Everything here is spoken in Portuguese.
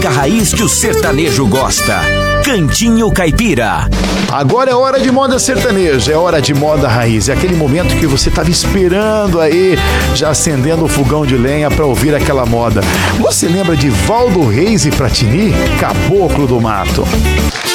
A raiz que o sertanejo gosta. Cantinho Caipira. Agora é hora de moda sertaneja, é hora de moda raiz. É aquele momento que você estava esperando aí, já acendendo o fogão de lenha para ouvir aquela moda. Você lembra de Valdo Reis e Pratini? Caboclo do Mato.